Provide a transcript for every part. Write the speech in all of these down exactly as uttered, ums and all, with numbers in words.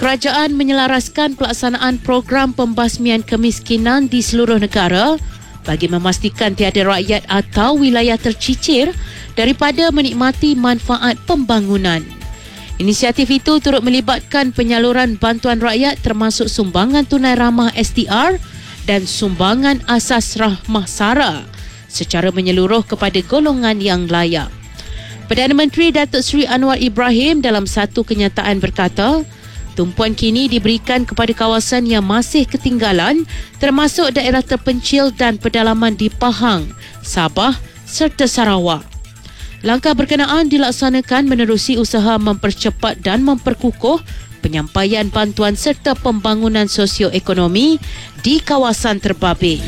Kerajaan menyelaraskan pelaksanaan program pembasmian kemiskinan di seluruh negara bagi memastikan tiada rakyat atau wilayah tercicir daripada menikmati manfaat pembangunan. Inisiatif itu turut melibatkan penyaluran bantuan rakyat termasuk sumbangan tunai ramah S D R dan sumbangan asas rahmah SARA secara menyeluruh kepada golongan yang layak. Perdana Menteri Datuk Seri Anwar Ibrahim dalam satu kenyataan berkata, tumpuan kini diberikan kepada kawasan yang masih ketinggalan termasuk daerah terpencil dan pedalaman di Pahang, Sabah serta Sarawak. Langkah berkenaan dilaksanakan menerusi usaha mempercepat dan memperkukuh penyampaian bantuan serta pembangunan sosioekonomi di kawasan terbabit.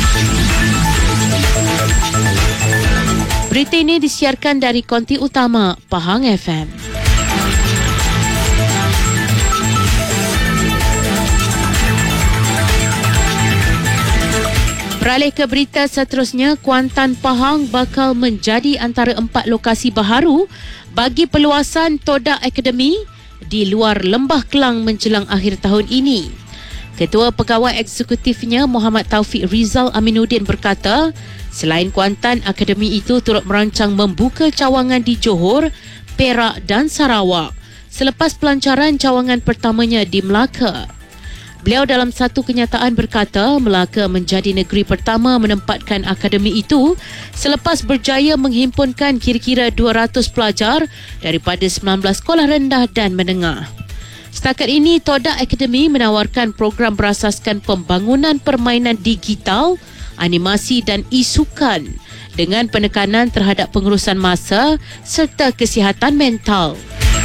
Berita ini disiarkan dari Konti Utama Pahang F M. Beralih ke berita seterusnya, Kuantan Pahang bakal menjadi antara empat lokasi baharu bagi perluasan Todak Akademi di luar Lembah Kelang menjelang akhir tahun ini. Ketua Pegawai Eksekutifnya Muhammad Taufik Rizal Aminuddin berkata, selain Kuantan, Akademi itu turut merancang membuka cawangan di Johor, Perak dan Sarawak selepas pelancaran cawangan pertamanya di Melaka. Beliau dalam satu kenyataan berkata, Melaka menjadi negeri pertama menempatkan akademi itu selepas berjaya menghimpunkan kira-kira dua ratus pelajar daripada sembilan belas sekolah rendah dan menengah. Setakat ini, Todak Akademi menawarkan program berasaskan pembangunan permainan digital, animasi dan e-sukan dengan penekanan terhadap pengurusan masa serta kesihatan mental.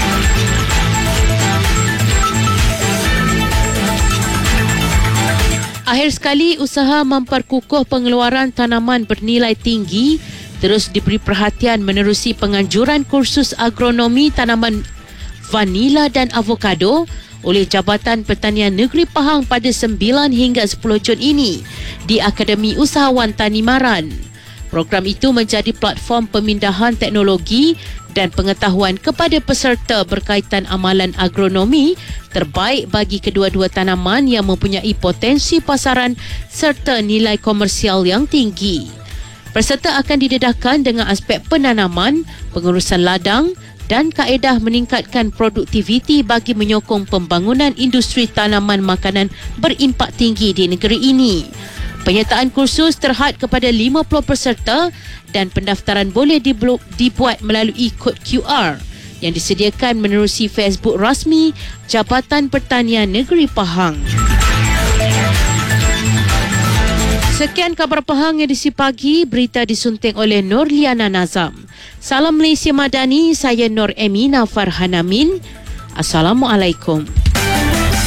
Akhir sekali, usaha memperkukuh pengeluaran tanaman bernilai tinggi terus diberi perhatian menerusi penganjuran kursus agronomi tanaman vanila dan avokado oleh Jabatan Pertanian Negeri Pahang pada sembilan hingga sepuluh Jun ini di Akademi Usahawan Tani Maran. Program itu menjadi platform pemindahan teknologi dan pengetahuan kepada peserta berkaitan amalan agronomi terbaik bagi kedua-dua tanaman yang mempunyai potensi pasaran serta nilai komersial yang tinggi. Peserta akan didedahkan dengan aspek penanaman, pengurusan ladang dan kaedah meningkatkan produktiviti bagi menyokong pembangunan industri tanaman makanan berimpak tinggi di negeri ini. Penyertaan kursus terhad kepada lima puluh peserta dan pendaftaran boleh dibuat melalui kod Q R yang disediakan menerusi Facebook rasmi Jabatan Pertanian Negeri Pahang. Sekian khabar Pahang edisi pagi, berita disunting oleh Nurliana Nazam. Salam Malaysia Madani, saya Nur Emina Farhanamin. Assalamualaikum.